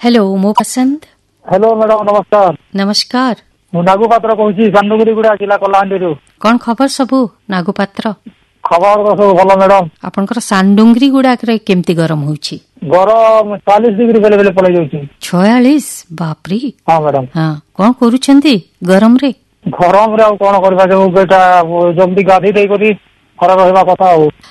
Hello मो पसंद। Hello madam नमस्कार। नमस्कार। मु नागु पात्र कहूँ सानुगुरी गुड़ा जिला कलाहांडी। कौन खबर सबू नागु पात्र? खबर तो सब भल मैडम। आपनकर सानुगुरी गुड़ा केमती गरम होउछि? गरम 40 डिग्री बेले बेले पड़े जाउछि। 46 बापरी। हाँ मैडम। हाँ कौन करूछंती गरम रे? गरम रे कौन करबा जो बेटा जल्दी गाधी दे करी खरा रहबा कथा हो।